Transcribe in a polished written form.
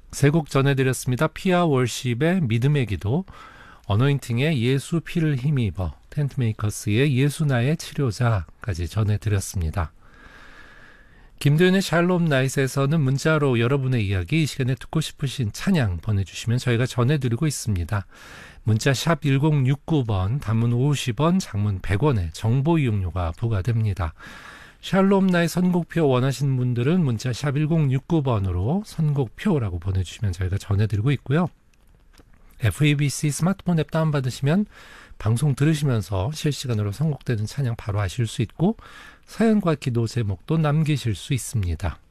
세 곡 전해드렸습니다. 피아 월십의 믿음의 기도, 어노인팅의 예수 피를 힘입어, 텐트메이커스의 예수 나의 치료자까지 전해드렸습니다. 김도윤의 샬롬 나잇에서는 문자로 여러분의 이야기, 이 시간에 듣고 싶으신 찬양 보내주시면 저희가 전해드리고 있습니다. 문자 샵 1069번, 단문 50원, 장문 100원의 정보 이용료가 부과됩니다. 샬롬 나잇 선곡표 원하시는 분들은 문자 샵 1069번으로 선곡표라고 보내주시면 저희가 전해드리고 있고요. FABC 스마트폰 앱 다운받으시면 방송 들으시면서 실시간으로 선곡되는 찬양 바로 아실 수 있고, 사연과 기도 제목도 남기실 수 있습니다.